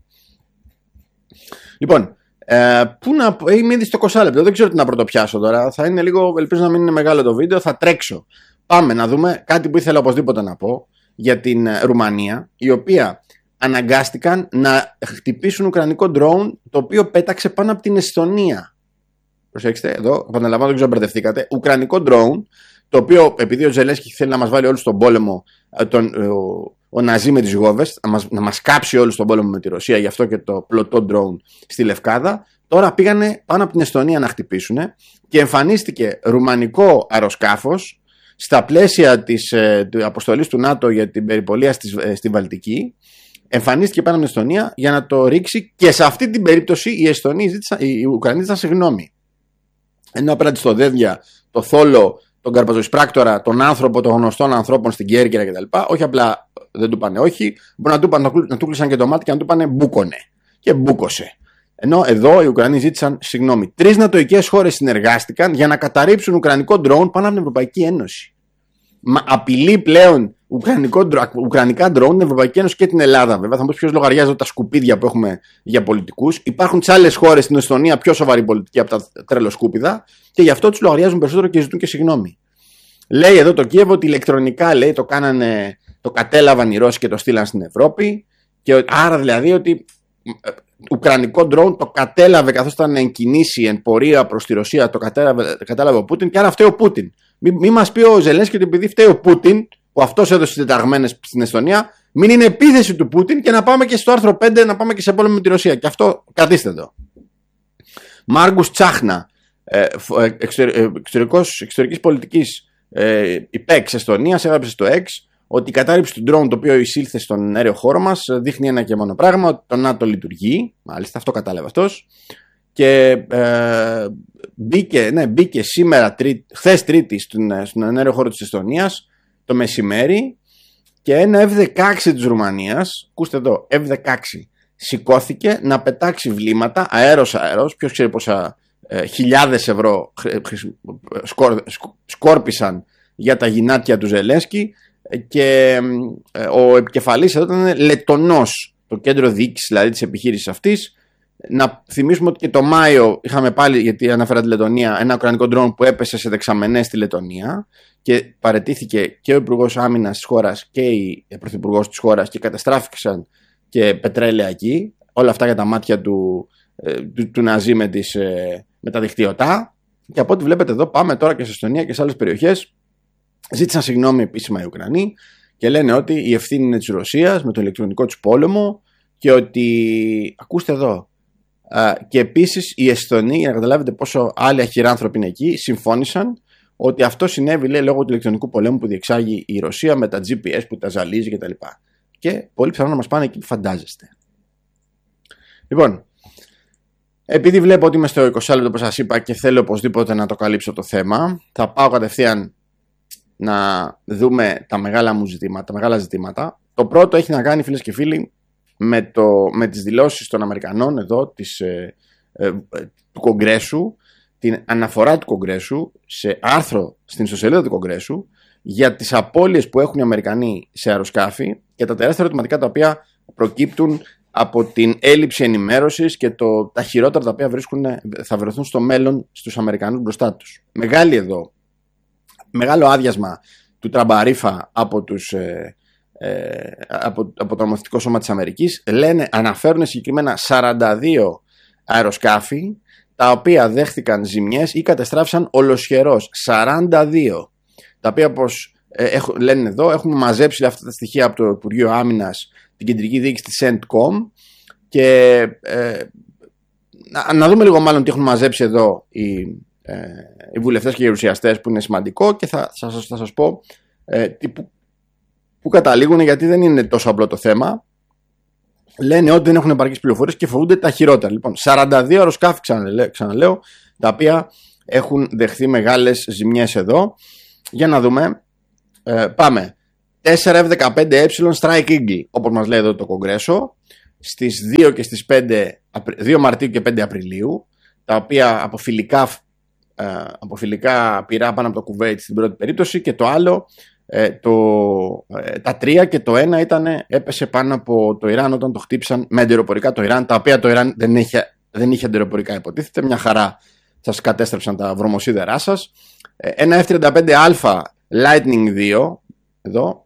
Λοιπόν, ε, πού να πω, είμαι ήδη στο είκοσι λεπτό, δεν ξέρω τι να πρωτοπιάσω τώρα. Θα είναι λίγο, ελπίζω να μην είναι μεγάλο το βίντεο, θα τρέξω. Πάμε να δούμε κάτι που ήθελα οπωσδήποτε να πω για την Ρουμανία, η οποία αναγκάστηκαν να χτυπήσουν ουκρανικό ντρόουν, το οποίο πέταξε πάνω από την Εσθονία. Προσέξτε, εδώ, επαναλαμβάνω, δεν ξέρω αν μπερδευτήκατε. Ουκρανικό ντρόουν, το οποίο επειδή ο Ζελένσκι θέλει να μας βάλει όλους στον πόλεμο, τον, ο, ο Ναζί με τις γόβες, να μας, να μας κάψει όλους στον πόλεμο με τη Ρωσία, γι' αυτό και το πλωτό ντρόουν στη Λευκάδα, τώρα πήγανε πάνω από την Εσθονία να χτυπήσουν και εμφανίστηκε ρουμανικό αεροσκάφος στα πλαίσια της ε, αποστολής του ΝΑΤΟ για την περιπολία στη, ε, στη Βαλτική. Εμφανίστηκε πάνω από την Εσθονία για να το ρίξει και σε αυτή την περίπτωση οι, Εσθονοί ζήτησαν, οι Ουκρανοί ζήτησαν συγγνώμη. Ενώ απέναντι στο Δέδια, το Θόλο, τον Καρπαζοεισπράκτορα, τον άνθρωπο των γνωστών ανθρώπων στην Κέρκυρα κτλ. Όχι απλά δεν του πάνε όχι, μπορεί να του, πάνε, να του κλείσαν και το μάτι και να του πάνε μπούκονε. Και μπούκωσε. Ενώ εδώ οι Ουκρανοί ζήτησαν συγγνώμη. Τρεις νατοικές χώρες συνεργάστηκαν για να καταρρύψουν ουκρανικό ντρόουν πάνω από την Ευρωπαϊκή Ένωση. Μα απειλεί πλέον ουκρανικό, ουκρανικά ντρόουν την Ευρωπαϊκή Ένωση και την Ελλάδα. Βέβαια, θα μου πει ποιος λογαριάζει τα σκουπίδια που έχουμε για πολιτικούς. Υπάρχουν σε άλλες χώρες, στην Εσθονία, πιο σοβαρή πολιτική από τα τρελοσκούπιδα και γι' αυτό τους λογαριάζουν περισσότερο και ζητούν και συγγνώμη. Λέει εδώ το Κίεβο ότι ηλεκτρονικά λέει, το, κάνανε, το κατέλαβαν οι Ρώσοι και το στείλαν στην Ευρώπη. Και άρα δηλαδή ότι ουκρανικό ντρόουν το κατέλαβε καθώς ήταν εν κινήσει, εν πορεία προς τη Ρωσία, το κατέλαβε, το κατέλαβε ο Πούτιν και άρα φταίει ο Πούτιν. Μην μη μας πει ο Ζελένσκι ότι επειδή φταίει ο Πούτιν, που αυτός έδωσε τις τεταγμένες στην Εσθονία, μην είναι επίθεση του Πούτιν και να πάμε και στο άρθρο πέντε, να πάμε και σε πόλεμο με τη Ρωσία. Και αυτό κρατήστε εδώ. Μάργκους Τσάχνα, εξωτερικής πολιτικής υπέξ Εσθονίας, έγραψε στο X ότι η κατάρριψη του ντρόουν το οποίο εισήλθε στον αέριο χώρο μας δείχνει ένα και μόνο πράγμα, ότι το ΝΑΤΟ λειτουργεί. Μάλιστα, αυτό κατάλαβε αυτός. Και ε, μπήκε, ναι, μπήκε σήμερα, τρί, χθες Τρίτη, στον, στον αέριο χώρο της Εσθονίας το μεσημέρι και ένα εφ δεκαέξι της Ρουμανίας, ακούστε εδώ, εφ δεκαέξι, σηκώθηκε να πετάξει βλήματα αέρος αέρος, ποιος ξέρει πόσα ε, χιλιάδες ευρώ σκόρ, σκόρπισαν για τα γυνάτια του Ζελένσκι και ε, ο επικεφαλής εδώ ήταν Λετονός, το κέντρο διοίκησης δηλαδή της επιχείρησης αυτής. Να θυμίσουμε ότι και το Μάιο είχαμε πάλι, γιατί αναφέρα τη Λετωνία, ένα ουκρανικό ντρόουν που έπεσε σε δεξαμενές στη Λετωνία και παραιτήθηκε και ο Υπουργός Άμυνας της χώρας και η Πρωθυπουργός της χώρας και καταστράφηκαν και πετρέλαια εκεί. Όλα αυτά για τα μάτια του, του, του Ναζί με, τις, με τα δικτυωτά. Και από ό,τι βλέπετε εδώ, πάμε τώρα και σε Εστονία και σε άλλες περιοχές. Ζήτησαν συγγνώμη επίσημα οι Ουκρανοί και λένε ότι η ευθύνη είναι της Ρωσίας με το ηλεκτρονικό της πόλεμο και ότι, ακούστε εδώ, Uh, και επίσης οι Εσθονοί, για να καταλάβετε πόσο άλλοι αχυράνθρωποι είναι εκεί, συμφώνησαν ότι αυτό συνέβη, λέει, λόγω του ηλεκτρονικού πολέμου που διεξάγει η Ρωσία με τα τζι πι ες που τα ζαλίζει κτλ. Και, και πολύ πιθανό να μας πάνε εκεί που φαντάζεστε. Λοιπόν, Επειδή βλέπω ότι είμαι στο είκοσι λεπτό, όπως σας είπα, και θέλω οπωσδήποτε να το καλύψω το θέμα, θα πάω κατευθείαν να δούμε τα μεγάλα μου ζητήματα, τα μεγάλα ζητήματα. Το πρώτο έχει να κάνει, φίλες και φίλοι, με, το, με τις δηλώσεις των Αμερικανών εδώ, της, ε, ε, του Κογκρέσου, την αναφορά του Κογκρέσου σε άρθρο στην ιστοσελίδα του Κογκρέσου για τις απώλειες που έχουν οι Αμερικανοί σε αεροσκάφη και τα τεράστια ερωτηματικά τα οποία προκύπτουν από την έλλειψη ενημέρωσης και το, τα χειρότερα τα οποία βρίσκουν, θα βρεθούν στο μέλλον στους Αμερικανούς μπροστά τους. Μεγάλη εδώ, μεγάλο άδειασμα του τραμπαρίφα από, τους, ε, ε, από, από το νομοθετικό σώμα της Αμερικής. Λένε, αναφέρουν συγκεκριμένα σαράντα δύο αεροσκάφη τα οποία δέχτηκαν ζημιές ή κατεστράφησαν ολοσχερός. σαράντα δύο. Τα οποία, όπως ε, έχουν, λένε εδώ, έχουμε μαζέψει αυτά τα στοιχεία από το Υπουργείο Άμυνας, την κεντρική διοίκηση της CENTCOM, και ε, να, να δούμε λίγο μάλλον τι έχουν μαζέψει εδώ οι, ε, οι βουλευτές και οι γερουσιαστές, που είναι σημαντικό, και θα, θα, σας, θα σας πω ε, τι, που, που καταλήγουν, γιατί δεν είναι τόσο απλό το θέμα. Λένε ότι δεν έχουν επαρκείς πληροφορίες και φοβούνται τα χειρότερα. Λοιπόν, σαράντα δύο αεροσκάφη, ξαναλέω, ξαναλέω, τα οποία έχουν δεχθεί μεγάλες ζημιές εδώ. Για να δούμε. Ε, πάμε. τέσσερα εφ δεκαπέντε ε Strike Eagle, όπως μας λέει εδώ το Κογκρέσο, στις δύο και στις πέντε, δύο Μαρτίου και πέντε Απριλίου, τα οποία από φιλικά, ε, από φιλικά πειρά πάνω από το Κουβέιτ στην πρώτη περίπτωση, και το άλλο, ε, το, ε, τα τρία και το ένα ήταν, έπεσε πάνω από το Ιράν όταν το χτύπησαν με αντιεροπορικά το Ιράν, τα οποία το Ιράν δεν είχε, δεν είχε αντιεροπορικά, υποτίθεται. Μια χαρά σας κατέστρεψαν τα βρωμοσίδερά σας. Ε, ένα εφ τριάντα πέντε α Lightning δύο, εδώ,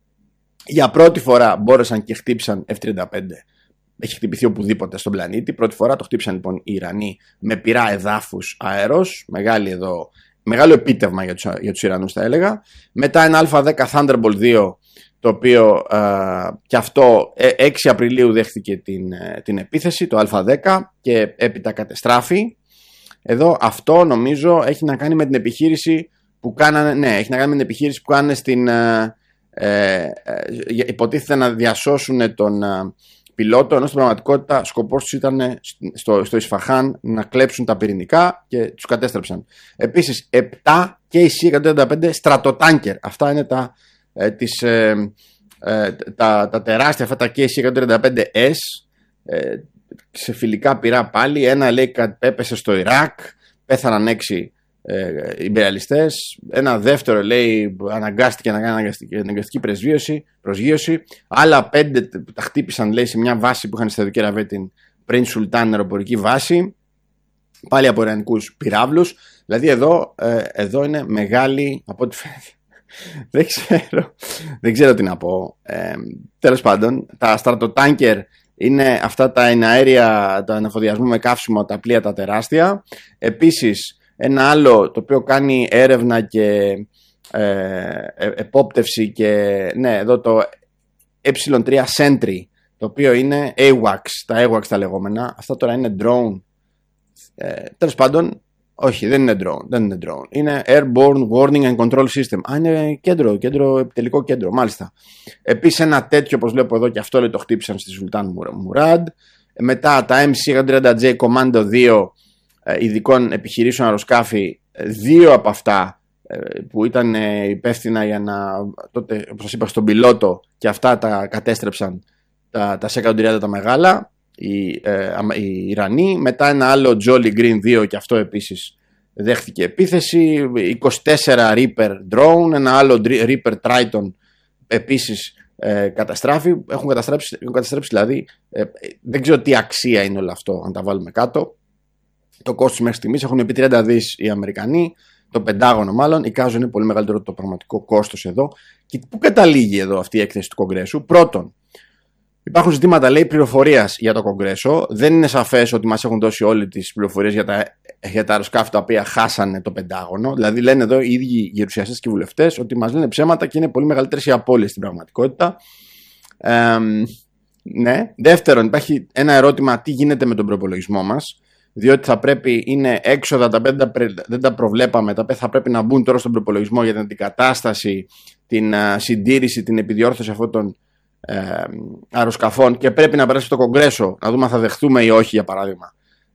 για πρώτη φορά μπόρεσαν και χτύπησαν εφ τριάντα πέντε. Έχει χτυπηθεί οπουδήποτε στον πλανήτη. Πρώτη φορά το χτύπησαν λοιπόν οι Ιρανοί με πυρά εδάφους αέρος. Μεγάλη εδώ, μεγάλο επίτευγμα για τους, για τους Ιρανούς, θα έλεγα. Μετά ένα α δέκα Thunderbolt δύο, το οποίο α, και αυτό έξι Απριλίου δέχτηκε την, την επίθεση, το α δέκα, και έπειτα κατεστράφη. Εδώ αυτό νομίζω έχει να κάνει με την επιχείρηση που κάνανε, ναι, έχει να κάνει με την επιχείρηση που κάνανε στην, ε, ε, υποτίθεται να διασώσουν τον ε, πιλότο, ενώ στην πραγματικότητα σκοπός τους ήταν στο, στο Ισφαχάν να κλέψουν τα πυρηνικά και τους κατέστρεψαν. Επίσης, επτά και η σι εκατόν τριάντα πέντε στρατοτάνκερ. Αυτά είναι τα, ε, τις, ε, ε, τα, τα τεράστια, αυτά τα κέι σι εκατόν τριάντα πέντε ες, ε, σε φιλικά πυρά πάλι. Ένα λέει έπεσε στο Ιράκ, πέθαναν έξι ε, ιμπεριαλιστές. Ένα δεύτερο λέει αναγκάστηκε να κάνει αναγκαστική, αναγκαστική πρεσβείωση, προσγείωση. Άλλα πέντε τα χτύπησαν, λέει, σε μια βάση που είχαν στη Σαουδική Αραβία, την Prince Sultan αεροπορική βάση, πάλι από ιρανικούς πυράβλους. Δηλαδή εδώ, ε, εδώ είναι μεγάλη, από ό,τι φαίνεται. δεν ξέρω, δεν ξέρω τι να πω. Ε, τέλος πάντων, τα στρατοτάνκερ είναι αυτά τα εναέρια, τα ανεφοδιασμού με καύσιμο, τα πλοία τα τεράστια. Επίσης, ένα άλλο το οποίο κάνει έρευνα και ε, ε, επόπτευση, και ναι, εδώ το ε τρία Sentry, το οποίο είναι έουαξ, τα έουαξ τα λεγόμενα. Αυτά τώρα είναι drone. Ε, τέλος πάντων, όχι, δεν είναι drone, δεν είναι drone. Είναι Airborne Warning and Control System. Α, είναι κέντρο, κέντρο, επιτελικό κέντρο, μάλιστα. Επίσης ένα τέτοιο, όπως βλέπω εδώ, και αυτό λέει το χτύπησαν στη Σουλτάν Μουράντ. Μετά τα εμ σι εκατόν τριάντα τζέι Commando δύο ειδικών επιχειρήσεων αεροσκάφη, δύο από αυτά που ήταν υπεύθυνα για να, τότε, όπως σας είπα, στον πιλότο, και αυτά τα κατέστρεψαν τα, τα σι εκατόν τριάντα τα μεγάλα, οι, ε, οι Ιρανοί. Μετά ένα άλλο Jolly Green δύο, και αυτό επίσης δέχτηκε επίθεση. είκοσι τέσσερα Reaper Drone, ένα άλλο Reaper Triton επίσης ε, καταστράφει. Έχουν καταστρέψει, έχουν καταστρέψει δηλαδή, ε, δεν ξέρω τι αξία είναι όλο αυτό, αν τα βάλουμε κάτω. Το κόστος μέχρι στιγμής έχουν πει τριάντα δις οι Αμερικανοί, το Πεντάγωνο μάλλον. Εικάζω είναι πολύ μεγαλύτερο το πραγματικό κόστος εδώ. Και πού καταλήγει εδώ αυτή η έκθεση του Κογκρέσου? Πρώτον, υπάρχουν ζητήματα, λέει, πληροφορίας για το Κογκρέσο. Δεν είναι σαφές ότι μας έχουν δώσει όλες τις πληροφορίες για τα, για τα αεροσκάφη τα οποία χάσανε το Πεντάγωνο. Δηλαδή, λένε εδώ οι ίδιοι γερουσιαστές και βουλευτές ότι μας λένε ψέματα και είναι πολύ μεγαλύτερες οι απώλειες στην πραγματικότητα. Ε, ναι. Δεύτερον, υπάρχει ένα ερώτημα: τι γίνεται με τον προπολογισμό μας? Διότι θα πρέπει, είναι έξοδα τα οποία δεν τα προβλέπαμε, τα οποία θα πρέπει να μπουν τώρα στον προπολογισμό για την αντικατάσταση, την uh, συντήρηση, την επιδιόρθωση αυτών των uh, αεροσκαφών, και πρέπει να περάσει στο Κογκρέσο, να δούμε αν θα δεχθούμε ή όχι, για παράδειγμα,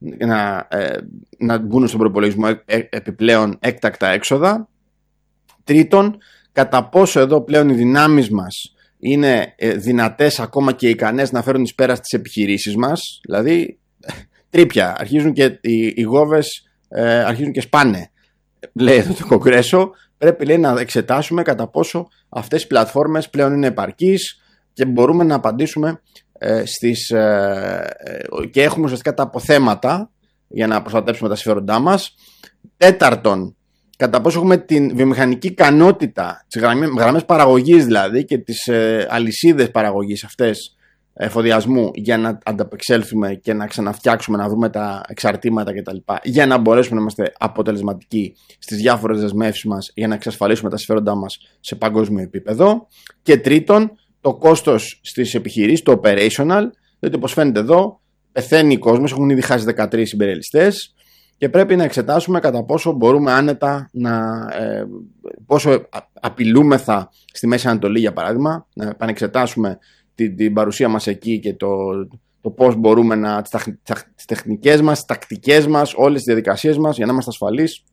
να, ε, να μπουν στον προπολογισμό ε, ε, επιπλέον έκτακτα έξοδα. Τρίτον, κατά πόσο εδώ πλέον οι δυνάμεις μας είναι ε, δυνατές ακόμα και ικανές να φέρουν εις πέρα στις επιχειρήσεις μας. Δηλαδή τρίπια, αρχίζουν και οι, οι γόβες ε, αρχίζουν και σπάνε, λέει εδώ το Κογκρέσο. Πρέπει, λέει, να εξετάσουμε κατά πόσο αυτές οι πλατφόρμες πλέον είναι επαρκείς και μπορούμε να απαντήσουμε ε, στις, ε, ε, και έχουμε ουσιαστικά τα αποθέματα για να προστατέψουμε τα συμφέροντά μας. Τέταρτον, κατά πόσο έχουμε την βιομηχανική ικανότητα, τις γραμμές παραγωγής δηλαδή και τις ε, αλυσίδες παραγωγής αυτές εφοδιασμού για να ανταπεξέλθουμε και να ξαναφτιάξουμε, να βρούμε τα εξαρτήματα κτλ. Για να μπορέσουμε να είμαστε αποτελεσματικοί στις διάφορες δεσμεύσεις μας για να εξασφαλίσουμε τα συμφέροντά μας σε παγκόσμιο επίπεδο. Και τρίτον, το κόστος στις επιχειρήσεις, το operational, διότι όπως φαίνεται εδώ πεθαίνει ο κόσμος, έχουν ήδη χάσει δεκατρείς συμπεριελιστές και πρέπει να εξετάσουμε κατά πόσο μπορούμε άνετα να, ε, πόσο απειλούμεθα στη Μέση Ανατολή για παράδειγμα, να επανεξετάσουμε την, την παρουσία μας εκεί και το, το πώς μπορούμε να, τις, τις τεχνικές μας, τις τακτικές μας, όλες τις διαδικασίες μας για να είμαστε ασφαλείς.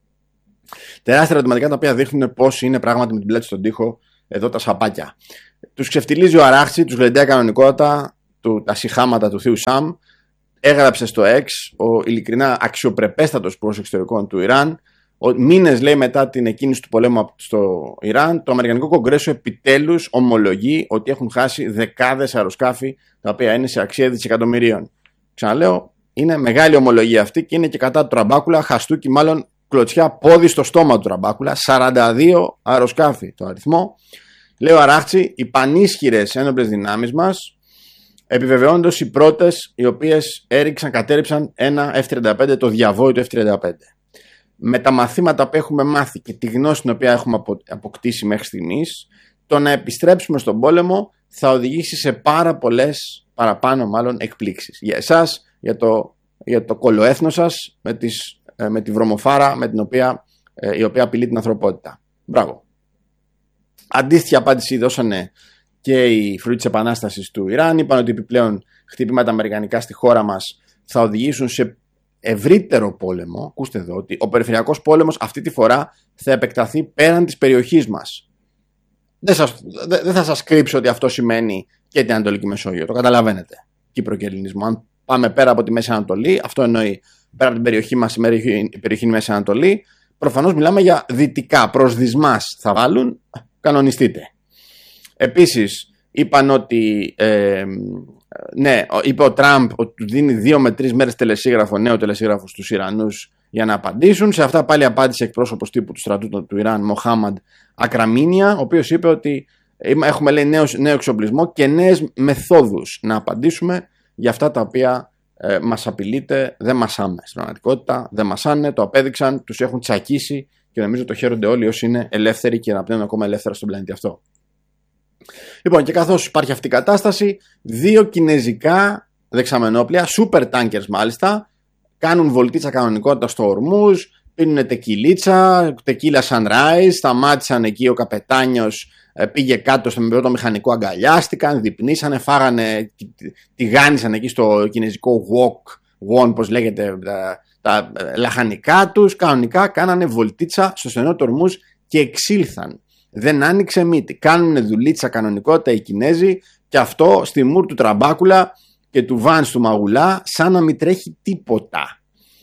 Τεράστια ερωτηματικά τα οποία δείχνουν πώς είναι πράγματι με την πλάτη στον τοίχο εδώ τα σαπάκια. Τους ξεφτιλίζει ο Αράχτσι, τους γλεντάει κανονικότητα, του, τα σιχάματα του θείου Σαμ. Έγραψε στο X ο ειλικρινά αξιοπρεπέστατος υπουργός εξωτερικών του Ιράν. Μήνες, λέει, μετά την εκκίνηση του πολέμου στο Ιράν, το Αμερικανικό Κογκρέσο επιτέλους ομολογεί ότι έχουν χάσει δεκάδες αεροσκάφη τα οποία είναι σε αξία δισεκατομμυρίων. Ξαναλέω, είναι μεγάλη ομολογία αυτή και είναι και κατά του Τραμπάκουλα, χαστούκι μάλλον κλωτσιά πόδι στο στόμα του Τραμπάκουλα. σαράντα δύο αεροσκάφη το αριθμό. Λέει ο Αράχτσι, οι πανίσχυρες ένοπλες δυνάμεις μας, επιβεβαιώντας οι πρώτες οι οποίες έριξαν, κατέριψαν ένα εφ τριάντα πέντε, το διαβόητο εφ τριάντα πέντε. Με τα μαθήματα που έχουμε μάθει και τη γνώση την οποία έχουμε αποκτήσει μέχρι στιγμής, το να επιστρέψουμε στον πόλεμο θα οδηγήσει σε πάρα πολλές παραπάνω μάλλον εκπλήξεις. Για εσάς, για το, για το κολοέθνο σας, με, τις, με τη βρωμοφάρα με την οποία, η οποία απειλεί την ανθρωπότητα. Μπράβο. Αντίστοιχη απάντηση δώσανε και οι φρουροί της Επανάστασης του Ιράν. Είπαν ότι επιπλέον χτυπήματα αμερικανικά στη χώρα μας θα οδηγήσουν σε ευρύτερο πόλεμο. Ακούστε εδώ ότι ο περιφερειακός πόλεμος αυτή τη φορά θα επεκταθεί πέραν της περιοχής μας. Δεν, σας, δεν θα σας κρύψω ότι αυτό σημαίνει και την Ανατολική Μεσόγειο. Το καταλαβαίνετε. Κύπρο και Ελληνισμό. Αν πάμε πέρα από τη Μέση Ανατολή, αυτό εννοεί πέρα από την περιοχή μας, η περιοχή είναι Μέση Ανατολή. Προφανώς μιλάμε για δυτικά. Προς δυσμάς θα βάλουν. Κανονιστείτε. Επίσης είπαν ότι ε, ναι, είπε ο Τραμπ ότι του δίνει δύο με τρεις μέρες τελεσίγραφο, νέο τελεσίγραφο στους Ιρανούς για να απαντήσουν. Σε αυτά πάλι απάντησε εκπρόσωπος τύπου του στρατού του Ιράν, Μοχάμαντ Ακραμίνια, ο οποίος είπε ότι έχουμε, λέει, νέο, νέο εξοπλισμό και νέες μεθόδους να απαντήσουμε για αυτά τα οποία ε, μας απειλείται. Δεν μασάμε στην πραγματικότητα, δεν μασάνε, το απέδειξαν, τους έχουν τσακίσει και νομίζω το χαίρονται όλοι όσοι είναι ελεύθεροι και αναπνέουν ακόμα ελεύθερα στον πλανήτη αυτό. Λοιπόν, και καθώς υπάρχει αυτή η κατάσταση, δύο κινέζικα δεξαμενόπλια, super tankers μάλιστα, κάνουν βολτίτσα κανονικότητα στο Ορμούζ, πίνουν τεκιλίτσα, τεκίλα sunrise, σταμάτησαν εκεί, ο καπετάνιος πήγε κάτω στον πρώτο μηχανικό, αγκαλιάστηκαν, διπνήσανε, φάγανε, τηγάνισαν εκεί στο κινέζικο wok, won, πώς λέγεται, τα, τα λαχανικά τους, κανονικά κάνανε βολτίτσα στο στενό του Ορμούζ και εξήλθαν. Δεν άνοιξε μύτη. Κάνουν δουλίτσα κανονικότητα οι Κινέζοι και αυτό στη μουρ του Τραμπάκουλα και του Βάνς του Μαγουλά σαν να μην τρέχει τίποτα.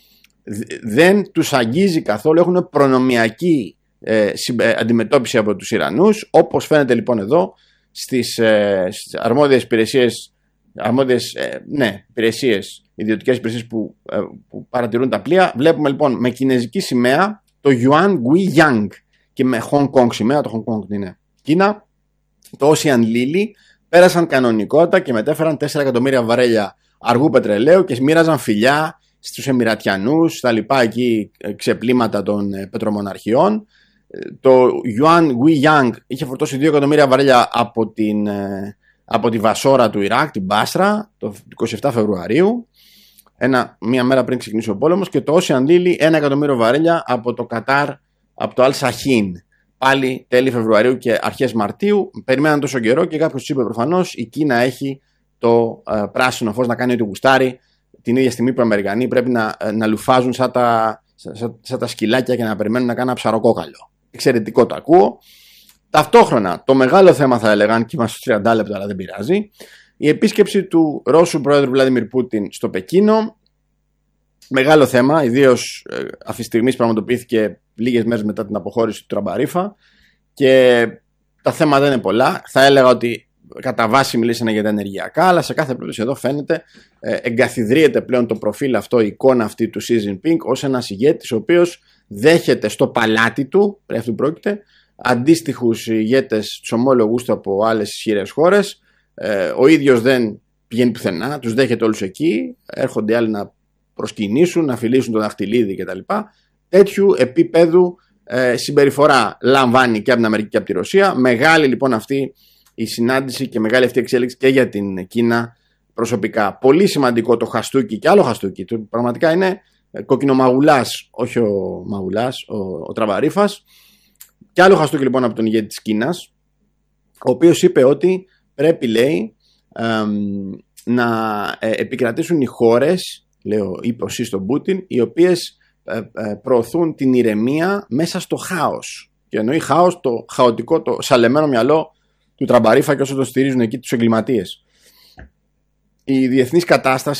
Δεν τους αγγίζει καθόλου. Έχουν προνομιακή ε, αντιμετώπιση από τους Ιρανούς, όπως φαίνεται λοιπόν εδώ στις, ε, στις αρμόδιες υπηρεσίες, αρμόδιες, ε, ναι, υπηρεσίες, ιδιωτικές υπηρεσίες που, ε, που παρατηρούν τα πλοία. Βλέπουμε λοιπόν με κινέζικη σημαία το Yuan Guiyang και με Hong Kong σημαία, το Hong Kong είναι Κίνα, το Ocean Lily, πέρασαν κανονικότητα και μετέφεραν τέσσερα εκατομμύρια βαρέλια αργού πετρελαίου και μοίραζαν φιλιά στους Εμιρατιανούς, στα λοιπά εκεί ξεπλήματα των πετρομοναρχιών. Το Yuan Guiyang είχε φορτώσει δύο εκατομμύρια βαρέλια από, την, από τη Βασόρα του Ιράκ, την Μπάσρα, το είκοσι επτά Φεβρουαρίου, ένα, μία μέρα πριν ξεκινήσει ο πόλεμος, και το Ocean Lily ένα εκατομμύριο βαρέλια από το Κατάρ, από το Al-Sahin, πάλι τέλη Φεβρουαρίου και αρχές Μαρτίου. Περιμέναν τόσο καιρό και κάποιος είπε προφανώς η Κίνα έχει το ε, πράσινο φως να κάνει ό,τι γουστάρει την ίδια στιγμή που οι Αμερικανοί πρέπει να, να λουφάζουν σαν τα, σαν, σαν τα σκυλάκια και να περιμένουν να κάνουν ένα ψαροκόκαλο. Εξαιρετικό το ακούω. Ταυτόχρονα, το μεγάλο θέμα θα έλεγαν, και είμαστε στο τριάντα λεπτά, αλλά δεν πειράζει, η επίσκεψη του Ρώσου Πρόεδρου Βλάντιμιρ Πούτιν στο Πεκίνο. Μεγάλο θέμα, ιδίως ε, αυτή τη στιγμή πραγματοποιήθηκε λίγες μέρες μετά την αποχώρηση του Τραμπαρίφα, και τα θέματα δεν είναι πολλά. Θα έλεγα ότι κατά βάση μιλήσανε για τα ενεργειακά, αλλά σε κάθε περίπτωση εδώ φαίνεται ε, εγκαθιδρύεται πλέον το προφίλ αυτό, η εικόνα αυτή του Xi Jinping ως ένας ηγέτης ο οποίος δέχεται στο παλάτι του, περί αυτού πρόκειται, αντίστοιχους ηγέτες, τους ομόλογους του από άλλες ισχυρές χώρες. Ε, ο ίδιος δεν πηγαίνει πουθενά, τους δέχεται όλους εκεί, έρχονται άλλοι να προσκυνήσουν, να φιλήσουν το δαχτυλίδι κτλ. Τέτοιου επίπεδου ε, συμπεριφορά λαμβάνει και από την Αμερική και από τη Ρωσία. Μεγάλη λοιπόν αυτή η συνάντηση και μεγάλη αυτή η εξέλιξη και για την Κίνα προσωπικά. Πολύ σημαντικό το χαστούκι και άλλο χαστούκι. Το πραγματικά είναι κοκκινομαγουλάς, όχι ο Μαγουλάς, ο, ο Τραμπαρίφας. Και άλλο χαστούκι λοιπόν από τον ηγέτη της Κίνας, ο οποίος είπε ότι πρέπει, λέει, εμ, να ε, επικρατήσουν οι χώρες, λέω, είπε ο Xi στον Πούτιν, οι οποίες ε, ε, προωθούν την ηρεμία μέσα στο χάος. Και εννοεί χάος το χαοτικό, το σαλεμένο μυαλό του Τραμπαρίφα και όσο το στηρίζουν εκεί τους εγκληματίες. Η διεθνής κατάσταση